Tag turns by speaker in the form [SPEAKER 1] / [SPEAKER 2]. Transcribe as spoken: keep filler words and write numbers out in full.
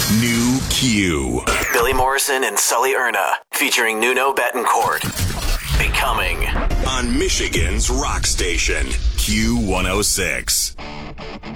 [SPEAKER 1] New Q.
[SPEAKER 2] Billy Morrison and Sully Erna, featuring Nuno Betancourt. Becoming.
[SPEAKER 1] On Michigan's rock station, Q one oh six.